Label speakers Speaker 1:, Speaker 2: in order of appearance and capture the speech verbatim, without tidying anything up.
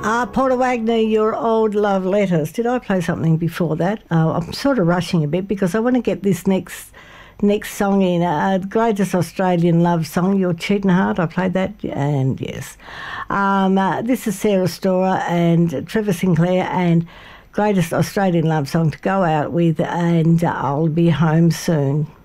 Speaker 1: Uh, Porter Wagner, Your Old Love Letters. Did I play something before that? Uh, I'm sort of rushing a bit because I want to get this next next song in. Uh, Greatest Australian Love Song, Your Cheating Heart. I played that, and yes. Um, uh, this is Sarah Storer and Trevor Sinclair, and Greatest Australian Love Song to go out with, and uh, I'll Be Home Soon.